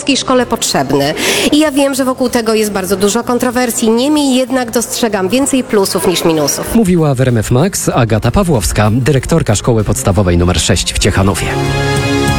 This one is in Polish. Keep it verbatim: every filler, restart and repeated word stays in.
polskiej szkole potrzebny. I ja wiem, że wokół tego jest bardzo dużo kontrowersji, niemniej jednak dostrzegam więcej plusów niż minusów. Mówiła w R M F Max Agata Pawłowska, dyrektorka Szkoły Podstawowej nr sześć w Ciechanowie.